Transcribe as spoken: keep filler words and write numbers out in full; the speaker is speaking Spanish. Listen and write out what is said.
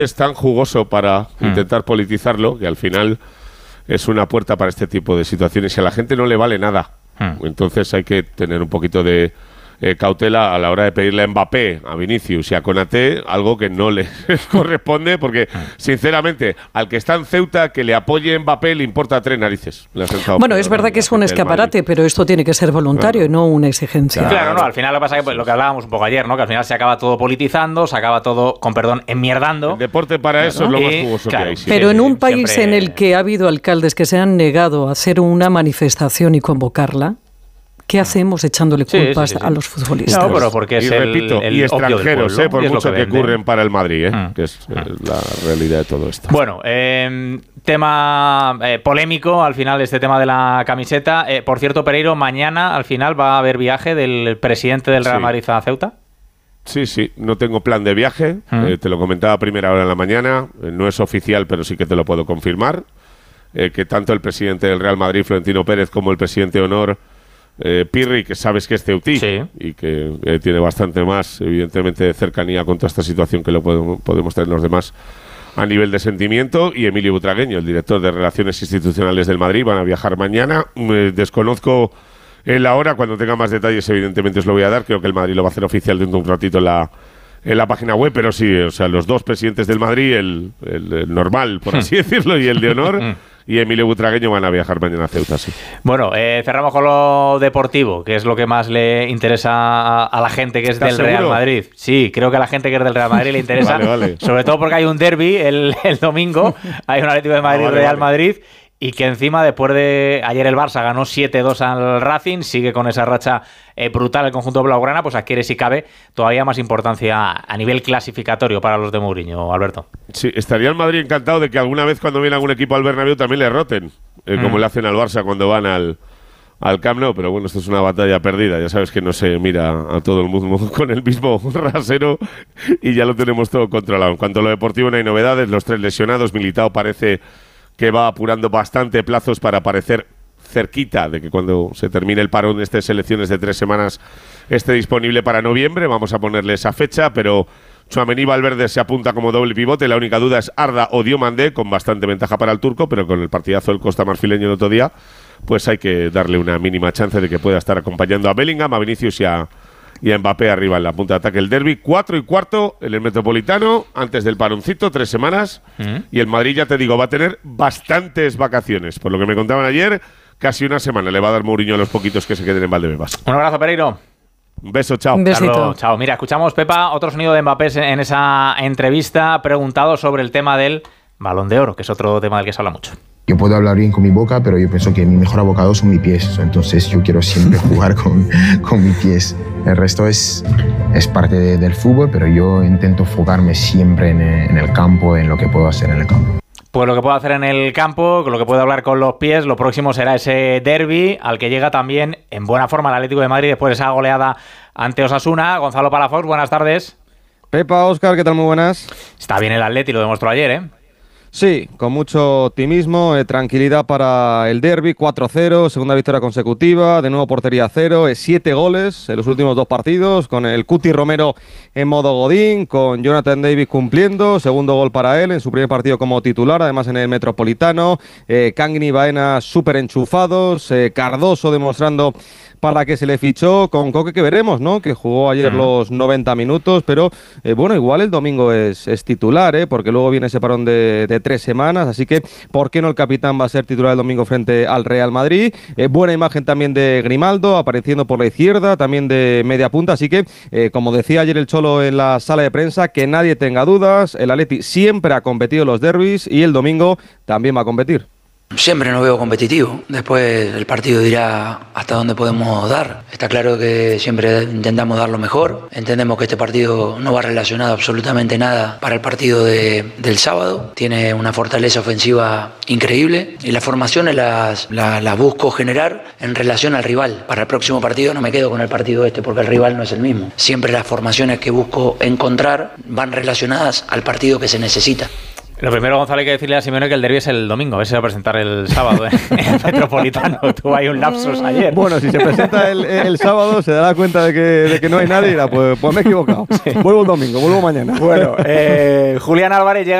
es tan jugoso para mm. intentar politizarlo que al final es una puerta para este tipo de situaciones y a la gente no le vale nada. Mm. Entonces hay que tener un poquito de eh, cautela a la hora de pedirle a Mbappé, a Vinicius y a Konaté algo que no le corresponde, porque sinceramente al que está en Ceuta que le apoye Mbappé le importa tres narices. Bueno, es verdad que es un escaparate, pero esto tiene que ser voluntario, claro, y no una exigencia. Claro, claro, no, al final lo que pasa es que lo que hablábamos un poco ayer, ¿no? Que al final se acaba todo politizando, se acaba todo, con perdón, enmierdando. El deporte para eso, claro, es lo más jugoso y, claro, que hay. Sí. Pero en un país siempre... en el que ha habido alcaldes que se han negado a hacer una manifestación y convocarla, ¿qué hacemos echándole culpas sí, sí, sí, sí. a los futbolistas? No, pero porque es y el, repito, el y extranjeros, pueblo, eh, por y mucho que, que curren para el Madrid, eh, mm. que es eh, la realidad de todo esto. Bueno, eh, tema eh, polémico al final, este tema de la camiseta. Eh, por cierto, Pereiro, mañana al final va a haber viaje del presidente del Real sí. Madrid a Ceuta. Sí, sí, no tengo plan de viaje, mm. eh, te lo comentaba a primera hora de la mañana, eh, no es oficial, pero sí que te lo puedo confirmar, eh, que tanto el presidente del Real Madrid, Florentino Pérez, como el presidente de honor, Eh, Pirri, que sabes que es ceutí sí. y que eh, tiene bastante más, evidentemente, de cercanía con toda esta situación que lo podemos, podemos tener los demás a nivel de sentimiento, y Emilio Butragueño, el director de Relaciones Institucionales del Madrid, van a viajar mañana. Eh, desconozco en la hora, cuando tenga más detalles, evidentemente os lo voy a dar. Creo que el Madrid lo va a hacer oficial dentro de un ratito en la, en la página web, pero sí, o sea, los dos presidentes del Madrid, el, el, el normal, por así decirlo, y el de honor, y Emilio Butragueño van a viajar mañana a Ceuta, sí. Bueno, eh, cerramos con lo deportivo, que es lo que más le interesa a, a la gente que es del seguro? Real Madrid. Sí, creo que a la gente que es del Real Madrid le interesa, vale, vale. sobre todo porque hay un derbi el, el domingo, hay un Atlético de Madrid, ah, vale, Real vale. Madrid, y que encima, después de ayer el Barça ganó siete dos al Racing, sigue con esa racha eh, brutal el conjunto blaugrana, pues adquiere, si cabe, todavía más importancia a nivel clasificatorio para los de Mourinho, Alberto. Sí, estaría el Madrid encantado de que alguna vez cuando viene algún equipo al Bernabéu también le roten, eh, mm. como le hacen al Barça cuando van al, al Camp Nou, pero bueno, esto es una batalla perdida, ya sabes que no se mira a todo el mundo con el mismo rasero y ya lo tenemos todo controlado. En cuanto a lo deportivo no hay novedades, los tres lesionados, Militao parece que va apurando bastante plazos para aparecer cerquita de que cuando se termine el parón de estas selecciones de tres semanas esté disponible para noviembre. Vamos a ponerle esa fecha, pero Tchouaméni y Valverde se apunta como doble pivote. La única duda es Arda o Diomandé, con bastante ventaja para el turco, pero con el partidazo del Costa Marfileño el otro día, pues hay que darle una mínima chance de que pueda estar acompañando a Bellingham, a Vinicius y a, y a Mbappé arriba en la punta de ataque. El derbi, cuatro y cuarto en el Metropolitano, antes del paroncito, tres semanas. Mm. Y el Madrid, ya te digo, va a tener bastantes vacaciones. Por lo que me contaban ayer, casi una semana le va a dar Mourinho a los poquitos que se queden en Valdebebas. Un abrazo, Pereiro. Un beso, chao. Un besito. Carlos, chao. Mira, escuchamos, Pepa, otro sonido de Mbappé en esa entrevista, preguntado sobre el tema del Balón de Oro, que es otro tema del que se habla mucho. Yo puedo hablar bien con mi boca, pero yo pienso que mi mejor abocado son mis pies. Entonces yo quiero siempre jugar con, con mis pies. El resto es, es parte de, del fútbol, pero yo intento enfocarme siempre en, en el campo, en lo que puedo hacer en el campo. Pues lo que puedo hacer en el campo, lo que puedo hablar con los pies, lo próximo será ese derbi al que llega también en buena forma el Atlético de Madrid después de esa goleada ante Osasuna. Gonzalo Palafox, buenas tardes. Pepa, Óscar, ¿qué tal? Muy buenas. Está bien el Atleti, lo demostró ayer, ¿eh? Sí, con mucho optimismo, eh, tranquilidad para el derbi, cuatro cero, segunda victoria consecutiva, de nuevo portería cero, eh, siete goles en los últimos dos partidos, con el Cuti Romero en modo Godín, con Jonathan David cumpliendo, segundo gol para él en su primer partido como titular, además en el Metropolitano, eh, Kangin y Baena súper enchufados, eh, Cardoso demostrando para que se le fichó, con Coque que veremos, ¿no? Que jugó ayer uh-huh. los noventa minutos, pero eh, bueno, igual el domingo es, es titular, ¿eh? Porque luego viene ese parón de, de tres semanas, así que ¿por qué no el capitán va a ser titular el domingo frente al Real Madrid? Eh, buena imagen también de Grimaldo, apareciendo por la izquierda, también de media punta, así que, eh, como decía ayer el Cholo en la sala de prensa, que nadie tenga dudas, el Atleti siempre ha competido los derbis y el domingo también va a competir. Siempre nos veo competitivo, después el partido dirá hasta dónde podemos dar. Está claro que siempre intentamos dar lo mejor, entendemos que este partido no va relacionado absolutamente nada para el partido de, del sábado, tiene una fortaleza ofensiva increíble y las formaciones las, las, las busco generar en relación al rival. Para el próximo partido no me quedo con el partido este porque el rival no es el mismo. Siempre las formaciones que busco encontrar van relacionadas al partido que se necesita. Lo primero, Gonzalo, hay que decirle a Simeone que el derbi es el domingo, a ver si se va a presentar el sábado en el Metropolitano. Tuvo ahí un lapsus ayer. Bueno, si se presenta el, el sábado, se dará cuenta de que, de que no hay nadie y dirá, pues, pues me he equivocado. Sí. Vuelvo el domingo, vuelvo mañana. Bueno, eh, Julián Álvarez llega